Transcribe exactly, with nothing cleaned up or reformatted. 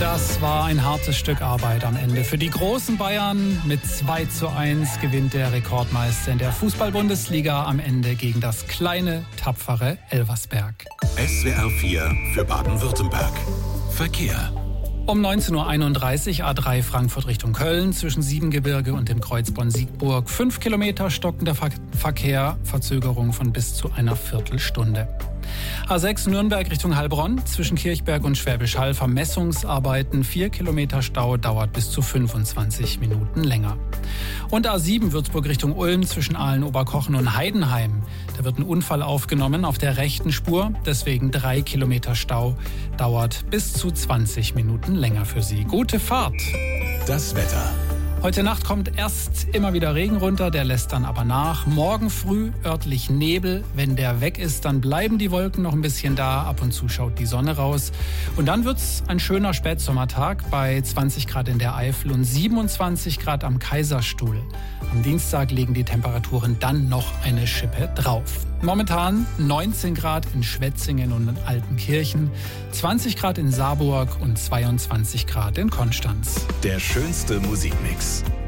Das war ein hartes Stück Arbeit am Ende. Für die großen Bayern mit zwei zu eins gewinnt der Rekordmeister in der Fußball-Bundesliga am Ende gegen das kleine, tapfere Elversberg. S W R vier für Baden-Württemberg. Verkehr. Um neunzehn Uhr einunddreißig A drei Frankfurt Richtung Köln zwischen Siebengebirge und dem Kreuz Bonn-Siegburg. Fünf Kilometer stockender Ver- Verkehr, Verzögerung von bis zu einer Viertelstunde. A sechs Nürnberg Richtung Heilbronn zwischen Kirchberg und Schwäbisch Hall Vermessungsarbeiten. Vier Kilometer Stau, dauert bis zu fünfundzwanzig Minuten länger. Und A sieben Würzburg Richtung Ulm zwischen Aalen-Oberkochen und Heidenheim. Da wird ein Unfall aufgenommen auf der rechten Spur. Deswegen drei Kilometer Stau, dauert bis zu zwanzig Minuten länger für Sie. Gute Fahrt! Das Wetter. Heute Nacht kommt erst immer wieder Regen runter, der lässt dann aber nach. Morgen früh örtlich Nebel. Wenn der weg ist, dann bleiben die Wolken noch ein bisschen da. Ab und zu schaut die Sonne raus. Und dann wird's ein schöner Spätsommertag bei zwanzig Grad in der Eifel und siebenundzwanzig Grad am Kaiserstuhl. Am Dienstag legen die Temperaturen dann noch eine Schippe drauf. Momentan neunzehn Grad in Schwetzingen und in Altenkirchen, zwanzig Grad in Saarburg und zweiundzwanzig Grad in Konstanz. Der schönste Musikmix.